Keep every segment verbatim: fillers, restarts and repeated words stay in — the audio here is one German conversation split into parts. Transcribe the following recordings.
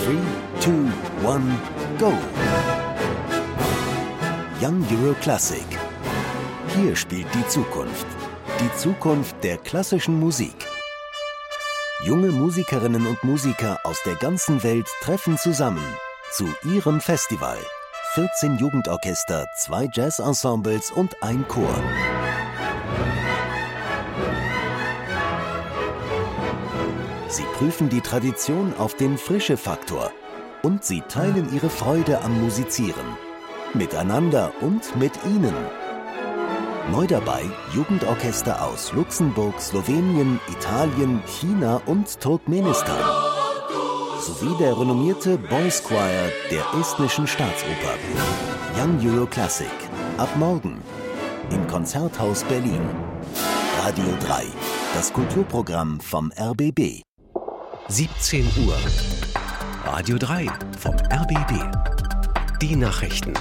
Three, two, one, go! Young Euro Classic. Hier spielt die Zukunft. Die Zukunft der klassischen Musik. Junge Musikerinnen und Musiker aus der ganzen Welt treffen zusammen zu ihrem Festival. vierzehn Jugendorchester, zwei Jazzensembles und ein Chor. Sie prüfen die Tradition auf den Frische-Faktor und sie teilen ihre Freude am Musizieren. Miteinander und mit ihnen. Neu dabei Jugendorchester aus Luxemburg, Slowenien, Italien, China und Turkmenistan. Sowie der renommierte Boys Choir der Estnischen Staatsoper. Young Euro Classic. Ab morgen im Konzerthaus Berlin. Radio drei. Das Kulturprogramm vom R B B. siebzehn Uhr. Radio drei vom R B B. Die Nachrichten.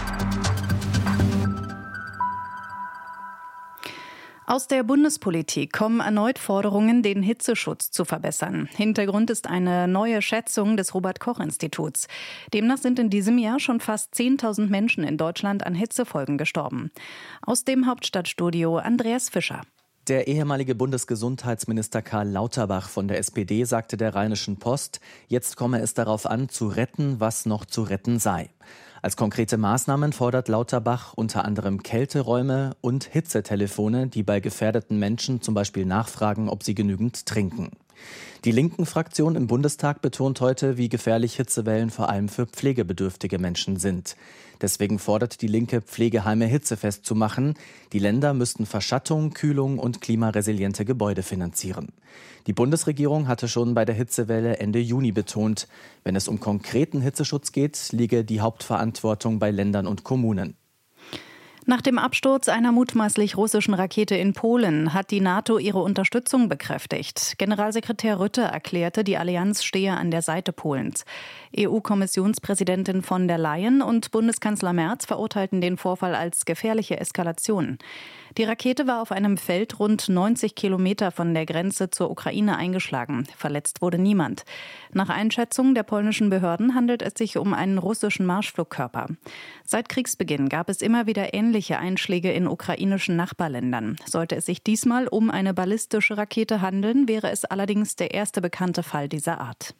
Aus der Bundespolitik kommen erneut Forderungen, den Hitzeschutz zu verbessern. Hintergrund ist eine neue Schätzung des Robert-Koch-Instituts. Demnach sind in diesem Jahr schon fast zehntausend Menschen in Deutschland an Hitzefolgen gestorben. Aus dem Hauptstadtstudio Andreas Fischer. Der ehemalige Bundesgesundheitsminister Karl Lauterbach von der S P D sagte der Rheinischen Post, jetzt komme es darauf an, zu retten, was noch zu retten sei. Als konkrete Maßnahmen fordert Lauterbach unter anderem Kälteräume und Hitzetelefone, die bei gefährdeten Menschen zum Beispiel nachfragen, ob sie genügend trinken. Die Linken-Fraktion im Bundestag betont heute, wie gefährlich Hitzewellen vor allem für pflegebedürftige Menschen sind. Deswegen fordert die Linke, Pflegeheime hitzefest zu machen. Die Länder müssten Verschattung, Kühlung und klimaresiliente Gebäude finanzieren. Die Bundesregierung hatte schon bei der Hitzewelle Ende Juni betont, wenn es um konkreten Hitzeschutz geht, liege die Hauptverantwortung bei Ländern und Kommunen. Nach dem Absturz einer mutmaßlich russischen Rakete in Polen hat die NATO ihre Unterstützung bekräftigt. Generalsekretär Rutte erklärte, die Allianz stehe an der Seite Polens. E U-Kommissionspräsidentin von der Leyen und Bundeskanzler Merz verurteilten den Vorfall als gefährliche Eskalation. Die Rakete war auf einem Feld rund neunzig Kilometer von der Grenze zur Ukraine eingeschlagen. Verletzt wurde niemand. Nach Einschätzung der polnischen Behörden handelt es sich um einen russischen Marschflugkörper. Seit Kriegsbeginn gab es immer wieder ähnliche Einschläge in ukrainischen Nachbarländern. Sollte es sich diesmal um eine ballistische Rakete handeln, wäre es allerdings der erste bekannte Fall dieser Art.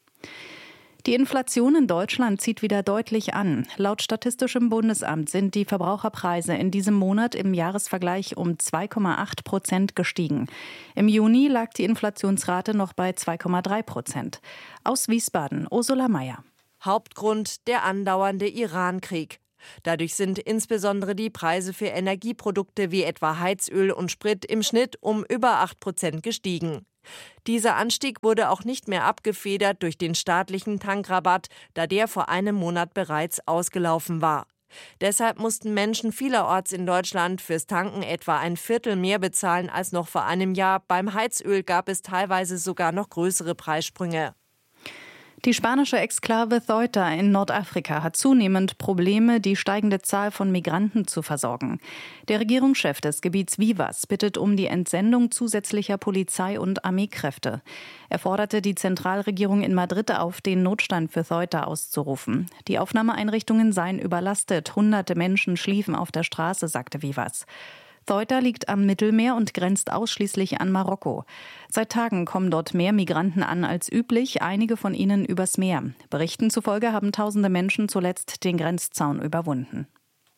Die Inflation in Deutschland zieht wieder deutlich an. Laut Statistischem Bundesamt sind die Verbraucherpreise in diesem Monat im Jahresvergleich um zwei Komma acht Prozent gestiegen. Im Juni lag die Inflationsrate noch bei zwei Komma drei Prozent. Aus Wiesbaden, Ursula Mayer. Hauptgrund der andauernde Iran-Krieg. Dadurch sind insbesondere die Preise für Energieprodukte wie etwa Heizöl und Sprit im Schnitt um über acht Prozent gestiegen. Dieser Anstieg wurde auch nicht mehr abgefedert durch den staatlichen Tankrabatt, da der vor einem Monat bereits ausgelaufen war. Deshalb mussten Menschen vielerorts in Deutschland fürs Tanken etwa ein Viertel mehr bezahlen als noch vor einem Jahr. Beim Heizöl gab es teilweise sogar noch größere Preissprünge. Die spanische Exklave Ceuta in Nordafrika hat zunehmend Probleme, die steigende Zahl von Migranten zu versorgen. Der Regierungschef des Gebiets Vivas bittet um die Entsendung zusätzlicher Polizei- und Armeekräfte. Er forderte die Zentralregierung in Madrid auf, den Notstand für Ceuta auszurufen. Die Aufnahmeeinrichtungen seien überlastet, hunderte Menschen schliefen auf der Straße, sagte Vivas. Ceuta liegt am Mittelmeer und grenzt ausschließlich an Marokko. Seit Tagen kommen dort mehr Migranten an als üblich, einige von ihnen übers Meer. Berichten zufolge haben tausende Menschen zuletzt den Grenzzaun überwunden.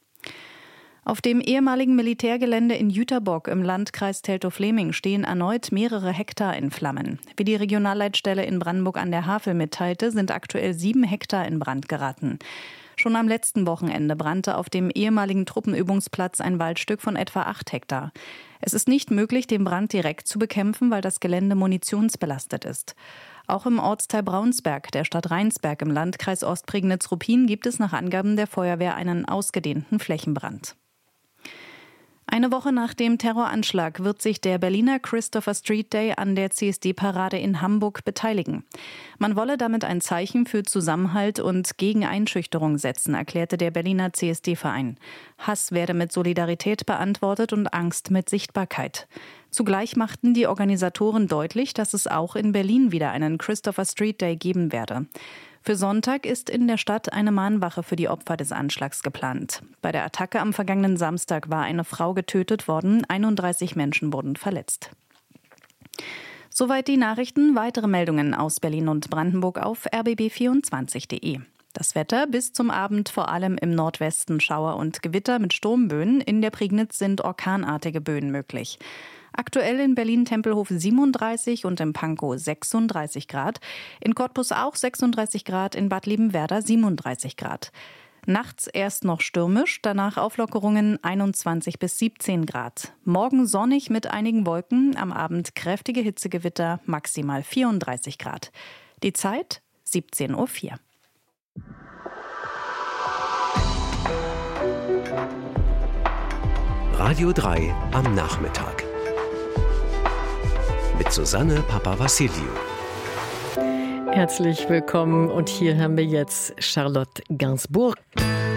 Auf dem ehemaligen Militärgelände in Jüterbock im Landkreis Teltow-Fläming stehen erneut mehrere Hektar in Flammen. Wie die Regionalleitstelle in Brandenburg an der Havel mitteilte, sind aktuell sieben Hektar in Brand geraten. Schon am letzten Wochenende brannte auf dem ehemaligen Truppenübungsplatz ein Waldstück von etwa acht Hektar. Es ist nicht möglich, den Brand direkt zu bekämpfen, weil das Gelände munitionsbelastet ist. Auch im Ortsteil Braunsberg der Stadt Rheinsberg im Landkreis Ostprignitz-Ruppin gibt es nach Angaben der Feuerwehr einen ausgedehnten Flächenbrand. Eine Woche nach dem Terroranschlag wird sich der Berliner Christopher Street Day an der C S D-Parade in Hamburg beteiligen. Man wolle damit ein Zeichen für Zusammenhalt und gegen Einschüchterung setzen, erklärte der Berliner C S D-Verein. Hass werde mit Solidarität beantwortet und Angst mit Sichtbarkeit. Zugleich machten die Organisatoren deutlich, dass es auch in Berlin wieder einen Christopher Street Day geben werde. Für Sonntag ist in der Stadt eine Mahnwache für die Opfer des Anschlags geplant. Bei der Attacke am vergangenen Samstag war eine Frau getötet worden, einunddreißig Menschen wurden verletzt. Soweit die Nachrichten. Weitere Meldungen aus Berlin und Brandenburg auf r b b vierundzwanzig punkt d e. Das Wetter bis zum Abend vor allem im Nordwesten Schauer und Gewitter mit Sturmböen. In der Prignitz sind orkanartige Böen möglich. Aktuell in Berlin-Tempelhof siebenunddreißig und in Pankow sechsunddreißig Grad. In Cottbus auch sechsunddreißig Grad, in Bad Liebenwerda siebenunddreißig Grad. Nachts erst noch stürmisch, danach Auflockerungen einundzwanzig bis siebzehn Grad. Morgen sonnig mit einigen Wolken, am Abend kräftige Hitzegewitter, maximal vierunddreißig Grad. Die Zeit siebzehn Uhr vier. Radio drei am Nachmittag. Mit Susanne Papavassiliou. Herzlich willkommen und hier haben wir jetzt Charlotte Gainsbourg.